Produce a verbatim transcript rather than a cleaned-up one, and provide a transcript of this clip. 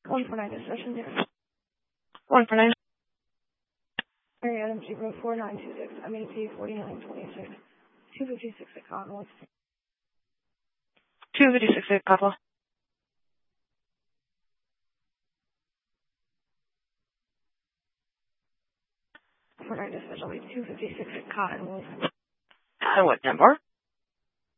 one four nine session zero. one four nine. Mary Adams, zero four nine two six. M A P forty-nine twenty-six. two fifty-six at Cottonwood. two fifty-six at Cottonwood. four nine special two fifty-six at Cottonwood. Cottonwood, ten four.